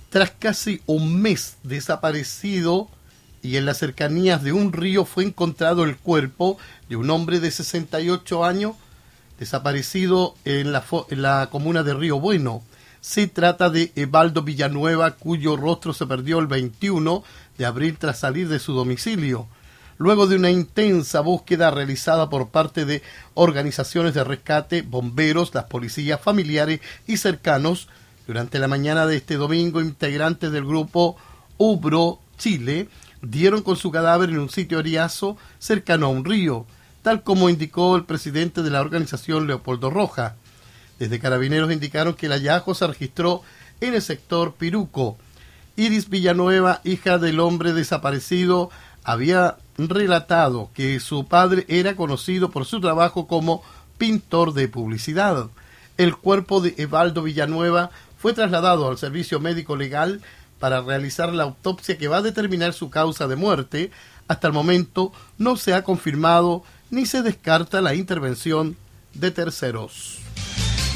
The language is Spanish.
Tras casi un mes desaparecido y en las cercanías de un río fue encontrado el cuerpo de un hombre de 68 años desaparecido en la comuna de Río Bueno. Se trata de Evaldo Villanueva, cuyo rostro se perdió el 21 de abril tras salir de su domicilio. Luego de una intensa búsqueda realizada por parte de organizaciones de rescate, bomberos, las policías, familiares y cercanos, durante la mañana de este domingo, integrantes del grupo Ubro Chile dieron con su cadáver en un sitio ariazo cercano a un río, tal como indicó el presidente de la organización, Leopoldo Roja. Desde Carabineros indicaron que el hallazgo se registró en el sector Piruco. Iris Villanueva, hija del hombre desaparecido, había relatado que su padre era conocido por su trabajo como pintor de publicidad. El cuerpo de Evaldo Villanueva fue trasladado al servicio médico legal para realizar la autopsia que va a determinar su causa de muerte. Hasta el momento no se ha confirmado ni se descarta la intervención de terceros.